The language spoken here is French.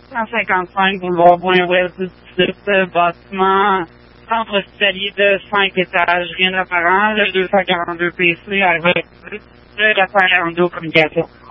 155 boulevard Boin-Ouest du 17, bâtiment centre hospitalier de 5 étages, rien d'apparent, le 242 PC avec le Raphaël Arnaud Communication.